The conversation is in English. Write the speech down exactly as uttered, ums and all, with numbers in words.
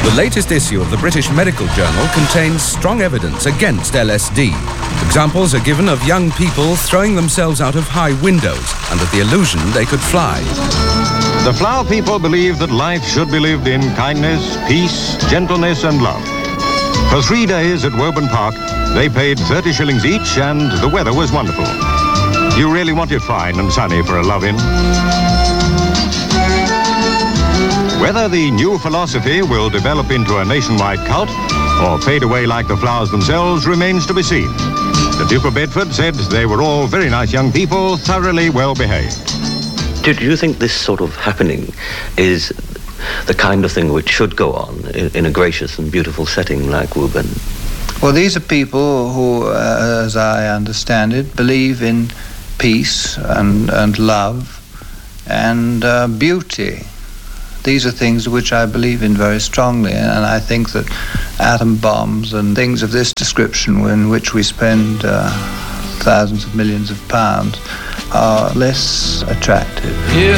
The latest issue of the British Medical Journal contains strong evidence against L S D. Examples are given of young people throwing themselves out of high windows under the illusion they could fly. The Flower people believe that life should be lived in kindness, peace, gentleness and love. For three days at Woburn Park, they paid thirty shillings each and the weather was wonderful. You really want it fine and sunny for a love-in. Whether the new philosophy will develop into a nationwide cult or fade away like the flowers themselves remains to be seen. The Duke of Bedford said they were all very nice young people, thoroughly well behaved. Do you think this sort of happening is the kind of thing which should go on in a gracious and beautiful setting like Woburn? Well, these are people who, uh, as I understand it, believe in peace and, and love and uh, beauty. These are things which I believe in very strongly, and I think that atom bombs and things of this description, in which we spend uh, thousands of millions of pounds, are less attractive.